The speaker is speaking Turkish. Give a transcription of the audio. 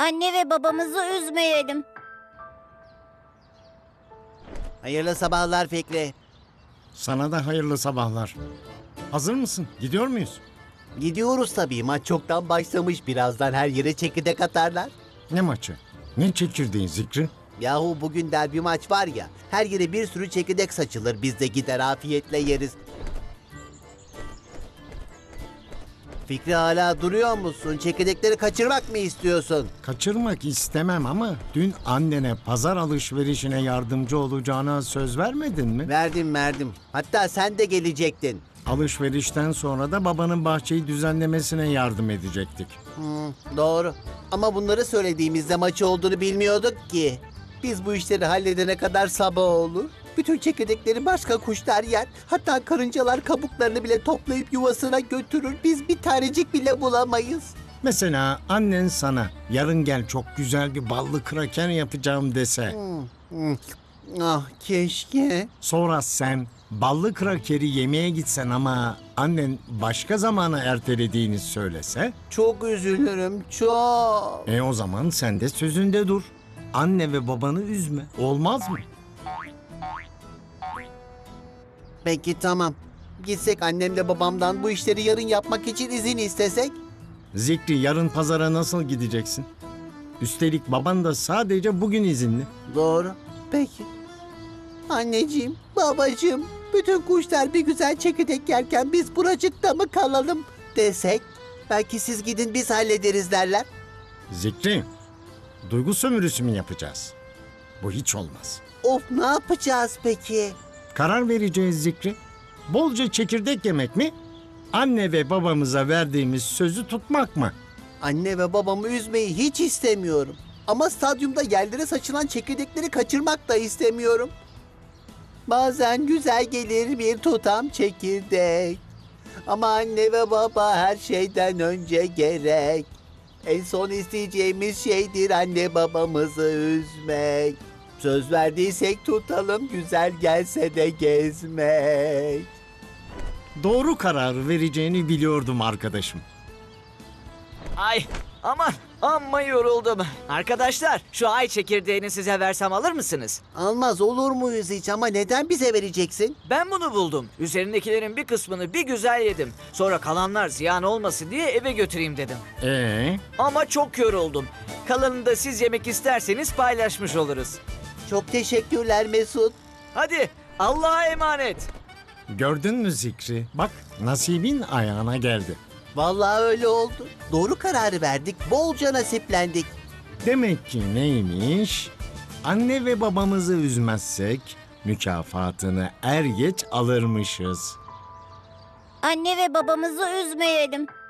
Anne ve babamızı üzmeyelim. Hayırlı sabahlar Fikri. Sana da hayırlı sabahlar. Hazır mısın? Gidiyor muyuz? Gidiyoruz tabii. Maç çoktan başlamış. Birazdan her yere çekirdek atarlar. Ne maçı? Ne çekirdeğin Zikri? Yahu bugün derbi maç var ya. Her yere bir sürü çekirdek saçılır. Biz de gider afiyetle yeriz. Fikri hala duruyor musun? Çekirdekleri kaçırmak mı istiyorsun? Kaçırmak istemem ama dün annene pazar alışverişine yardımcı olacağına söz vermedin mi? Verdim. Hatta sen de gelecektin. Alışverişten sonra da babanın bahçeyi düzenlemesine yardım edecektik. Doğru. Ama bunları söylediğimizde maçı olduğunu bilmiyorduk ki. Biz bu işleri halledene kadar sabah olur. Bütün çekirdekleri başka kuşlar yer. Hatta karıncalar kabuklarını bile toplayıp yuvasına götürür. Biz bir tanecik bile bulamayız. Mesela annen sana yarın gel çok güzel bir ballı kraker yapacağım dese. Ah keşke. Sonra sen ballı krakeri yemeye gitsen ama annen başka zamana ertelediğini söylese. Çok üzülürüm, çok. O zaman sen de sözünde dur. Anne ve babanı üzme. Olmaz mı? Peki tamam. Gitsek annemle babamdan bu işleri yarın yapmak için izin istesek? Zikri yarın pazara nasıl gideceksin? Üstelik baban da sadece bugün izinli. Doğru. Peki. Anneciğim, babacığım, bütün kuşlar bir güzel çekirdek yerken biz buracıkta mı kalalım desek? Belki siz gidin biz hallederiz derler. Zikri, duygu sömürüsü mü yapacağız? Bu hiç olmaz. Of ne yapacağız peki? Karar vereceğiz Zikri. Bolca çekirdek yemek mi? Anne ve babamıza verdiğimiz sözü tutmak mı? Anne ve babamı üzmeyi hiç istemiyorum. Ama stadyumda yerlere saçılan çekirdekleri kaçırmak da istemiyorum. Bazen güzel gelir bir tutam çekirdek. Ama anne ve baba her şeyden önce gerek. En son isteyeceğimiz şeydir anne babamızı üzmek. Söz verdiysek tutalım, güzel gelse de gezmek. Doğru karar vereceğini biliyordum arkadaşım. Ay aman amma yoruldum. Arkadaşlar şu ay çekirdeğini size versem alır mısınız? Almaz olur muyuz hiç, ama neden bize vereceksin? Ben bunu buldum. Üzerindekilerin bir kısmını bir güzel yedim. Sonra kalanlar ziyan olmasın diye eve götüreyim dedim. Ama çok yoruldum. Kalanını da siz yemek isterseniz paylaşmış oluruz. Çok teşekkürler Mesut. Hadi Allah'a emanet. Gördün mü Zikri? Bak nasibin ayağına geldi. Vallahi öyle oldu. Doğru kararı verdik, bolca nasiplendik. Demek ki neymiş? Anne ve babamızı üzmezsek mükafatını er geç alırmışız. Anne ve babamızı üzmeyelim.